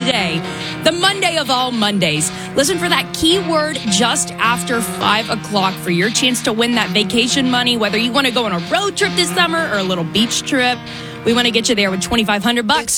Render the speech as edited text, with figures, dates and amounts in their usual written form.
today, the Monday of all Mondays. Listen for that keyword just after 5 o'clock for your chance to win that vacation money, whether you want to go on a road trip this summer or a little beach trip. We want to get you there with $2,500.